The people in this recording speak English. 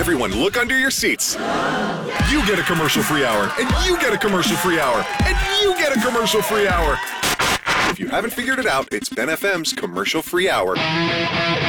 Everyone, look under your seats. You get a commercial-free hour, and you get a commercial-free hour, and you get a commercial-free hour. If you haven't figured it out, it's Ben FM's commercial-free hour.